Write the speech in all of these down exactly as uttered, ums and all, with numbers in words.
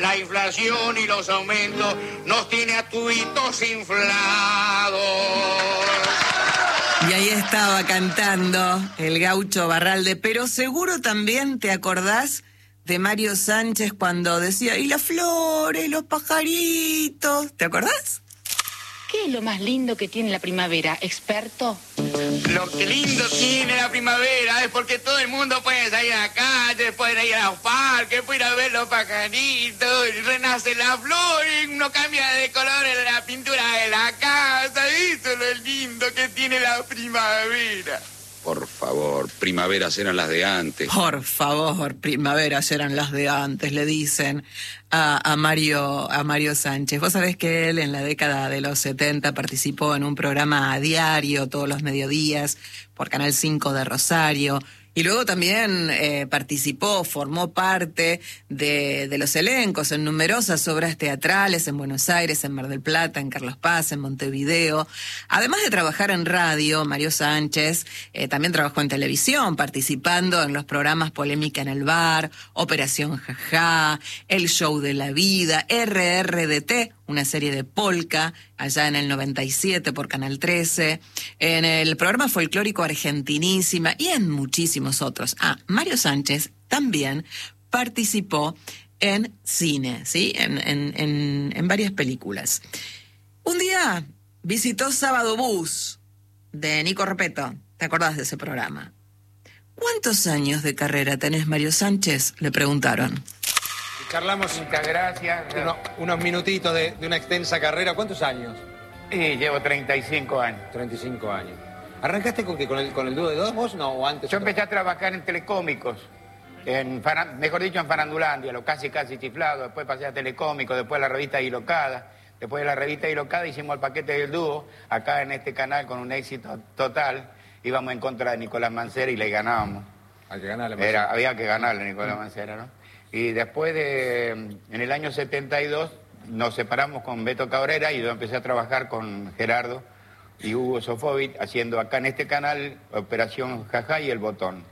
La inflación y los aumentos nos tiene a tuitos inflados. Y ahí estaba cantando el gaucho Barralde, pero seguro también te acordás de Mario Sánchez cuando decía, y las flores, los pajaritos, ¿te acordás? ¿Qué es lo más lindo que tiene la primavera, experto? Lo que lindo tiene la primavera es porque todo el mundo puede salir a la calle, puede ir a los parques, puede ir a ver los pajaritos, y renace la flor, y uno cambia de color en la pintura de la casa. Eso es lo lindo que tiene la primavera. Por favor, primaveras eran las de antes. Por favor, primaveras eran las de antes, le dicen a, a Mario a Mario Sánchez. Vos sabés que él en la década de los setenta participó en un programa a diario, todos los mediodías, por Canal cinco de Rosario. Y luego también eh, participó, formó parte de, de los elencos en numerosas obras teatrales en Buenos Aires, en Mar del Plata, en Carlos Paz, en Montevideo. Además de trabajar en radio, Mario Sánchez eh, también trabajó en televisión, participando en los programas Polémica en el Bar, Operación Jajá, El Show de la Vida, R R D T, una serie de polka, allá en el noventa y siete por Canal trece, en el programa folclórico Argentinísima y en muchísimos otros. Ah, Mario Sánchez también participó en cine, ¿sí? En, en, en, en varias películas. Un día visitó Sábado Bus, de Nico Repeto. ¿Te acordás de ese programa? ¿Cuántos años de carrera tenés, Mario Sánchez?, le preguntaron. Charlamos. Muchas gracias. Uno, unos minutitos de, de una extensa carrera. ¿Cuántos años? Y llevo treinta y cinco años. treinta y cinco años. ¿Arrancaste con, qué, con, el, con el dúo de dos vos, no? ¿O antes? Yo empecé a trabajar en Telecómicos, en, mejor dicho en Farandulandia, lo casi casi chiflado. Después pasé a Telecómicos, después a la revista Ilocada. Después de la revista Ilocada hicimos el paquete del dúo, acá en este canal con un éxito total. Íbamos en contra de Nicolás Mancera y le ganábamos. Hay que ganarle. Era, había que ganarle a Nicolás Mancera, ¿no? Y después de, en el año setenta y dos, nos separamos con Beto Cabrera y yo empecé a trabajar con Gerardo y Hugo Sofovich, haciendo acá en este canal Operación Jajá y El Botón.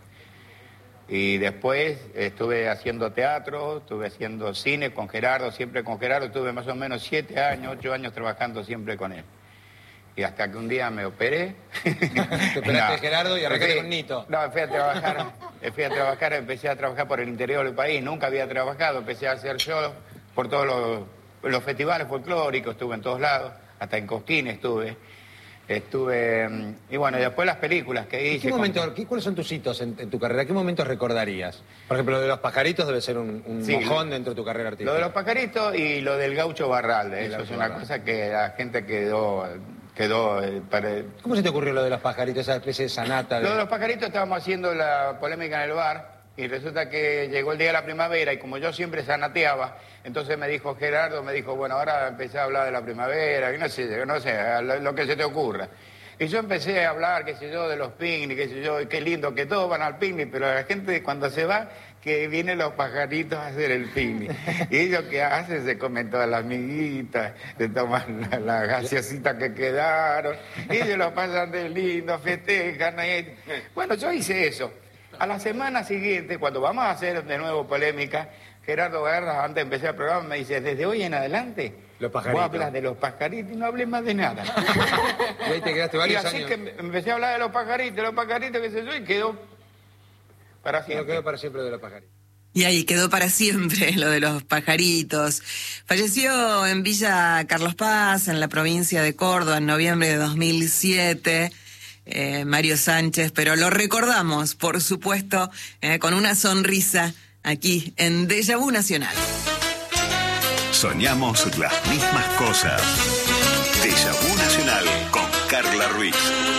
Y después estuve haciendo teatro, estuve haciendo cine con Gerardo, siempre con Gerardo, estuve más o menos siete años, ocho años trabajando siempre con él. Y hasta que un día me operé. Te operaste, no, Gerardo, y arrancaste con Nito. No, fui a trabajar, fui a trabajar, empecé a trabajar por el interior del país, nunca había trabajado, empecé a hacer shows por todos los, los festivales folclóricos, estuve en todos lados, hasta en Cosquín estuve. Estuve, y bueno, y después las películas que hice. ¿Qué momento, con... ¿qué, ¿Cuáles son tus hitos en, en tu carrera? ¿Qué momentos recordarías? Por ejemplo, lo de los pajaritos debe ser un, un sí, mojón dentro de tu carrera artística. Lo de los pajaritos y lo del gaucho Barralde, eso es una Barralde. cosa que la gente quedó... quedó eh, para... ¿Cómo se te ocurrió lo de los pajaritos, esa especie de sanata? De... Lo de los pajaritos, estábamos haciendo la polémica en el bar y resulta que llegó el día de la primavera y como yo siempre sanateaba, entonces me dijo Gerardo, me dijo, bueno, ahora empecé a hablar de la primavera, y no sé, no sé, lo, lo que se te ocurra. Y yo empecé a hablar, qué sé yo, de los picnic, qué sé yo, y qué lindo que todos van al picnic, pero la gente cuando se va, que vienen los pajaritos a hacer el picnic. Y ellos que hacen, se comen todas las miguitas, se toman la, la gaseosita que quedaron, y ellos lo pasan de lindo, festejan. Y... Bueno, yo hice eso. A la semana siguiente, cuando vamos a hacer de nuevo polémica, Gerardo Guerra, antes de empezar el programa, me dice, desde hoy en adelante, los pajaritos. Vos hablas de los pajaritos y no hablé más de nada. Y ahí te quedaste varios y así años. que empecé a hablar de los pajaritos, los pajaritos, qué sé yo, y quedó para siempre. Quedó para siempre de los pajaritos. Y ahí quedó para siempre lo de los pajaritos. Falleció en Villa Carlos Paz, en la provincia de Córdoba, en noviembre de dos mil siete. Eh, Mario Sánchez, pero lo recordamos, por supuesto, eh, con una sonrisa aquí en Déjà Vu Nacional. Soñamos las mismas cosas. Déjà Vu Nacional con Carla Ruiz.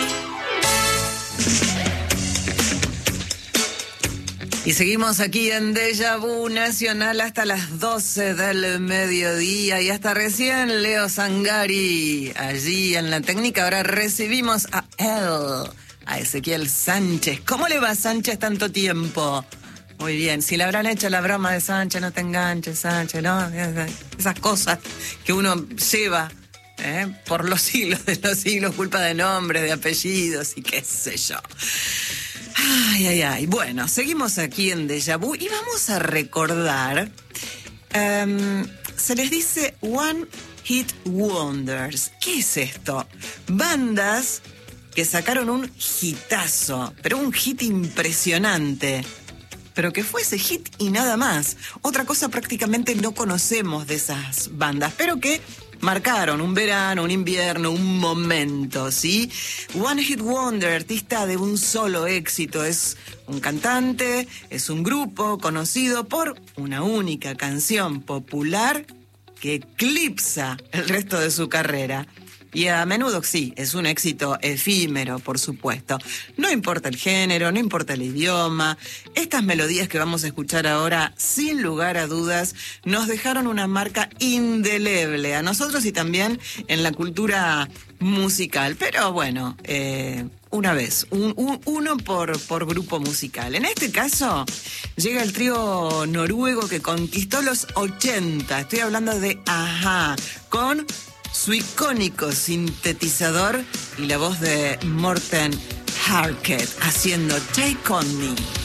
Y seguimos aquí en Déjà Vu Nacional hasta las doce del mediodía y hasta recién Leo Sangari allí en la técnica. Ahora recibimos a él, a Ezequiel Sánchez. ¿Cómo le va, Sánchez, tanto tiempo? Muy bien, si le habrán hecho la broma de Sánchez, no te enganches, Sánchez, ¿no? Esas cosas que uno lleva ¿eh? por los siglos de los siglos, culpa de nombres, de apellidos y qué sé yo. Ay, ay, ay. Bueno, seguimos aquí en Déjà Vu y vamos a recordar Um, se les dice One Hit Wonders. ¿Qué es esto? Bandas que sacaron un hitazo, pero un hit impresionante. Pero que fue ese hit y nada más. Otra cosa prácticamente no conocemos de esas bandas, pero que marcaron un verano, un invierno, un momento, ¿sí? One Hit Wonder, artista de un solo éxito, es un cantante, es un grupo conocido por una única canción popular que eclipsa el resto de su carrera. Y a menudo sí, es un éxito efímero, por supuesto. No importa el género, no importa el idioma. Estas melodías que vamos a escuchar ahora, sin lugar a dudas, nos dejaron una marca indeleble a nosotros y también en la cultura musical. Pero bueno, eh, una vez, un, un, uno por, por grupo musical. En este caso, llega el trío noruego que conquistó los ochenta. Estoy hablando de A-ha, con su icónico sintetizador y la voz de Morten Harket haciendo Take On Me.